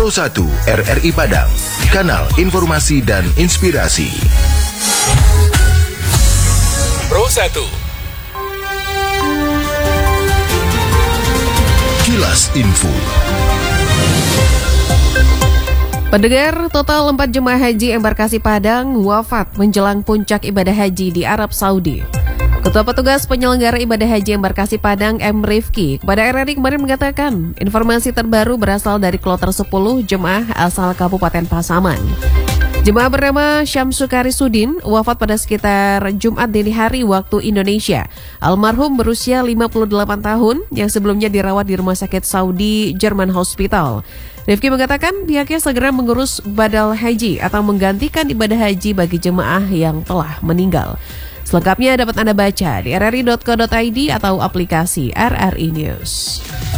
Pro 1 RRI Padang, kanal informasi dan inspirasi. Pro 1. Kilas Info. Pendengar, total 4 jemaah haji embarkasi Padang wafat menjelang puncak ibadah haji di Arab Saudi. Ketua Petugas Penyelenggara Ibadah Haji Embarkasi Padang M. Rifki kepada RRI kemarin mengatakan informasi terbaru berasal dari kloter 10 jemaah asal Kabupaten Pasaman. Jemaah bernama Syamsukari Sudin wafat pada sekitar Jumat dini hari waktu Indonesia. Almarhum berusia 58 tahun yang sebelumnya dirawat di Rumah Sakit Saudi German Hospital. Rifki mengatakan pihaknya segera mengurus badal haji atau menggantikan ibadah haji bagi jemaah yang telah meninggal. Selengkapnya dapat Anda baca di rri.co.id atau aplikasi RRI News.